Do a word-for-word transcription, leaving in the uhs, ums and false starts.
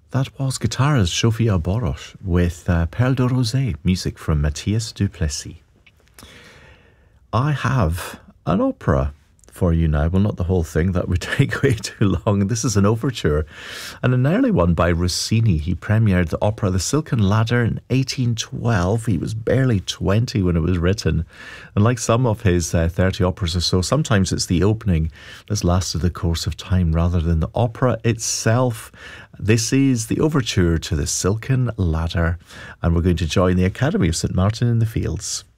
That was guitarist Sofia Boros with uh, Perle de Rosée, music from Matthias Duplessis. I have an opera for you now. Well, not the whole thing, that would take way too long. This is an overture, and an early one by Rossini. He premiered the opera The Silken Ladder in eighteen twelve. He was barely twenty when it was written, and like some of his uh, thirty operas or so, sometimes it's the opening that's lasted the course of time rather than the opera itself. This is the overture to The Silken Ladder, and we're going to join the Academy of Saint Martin in the Fields.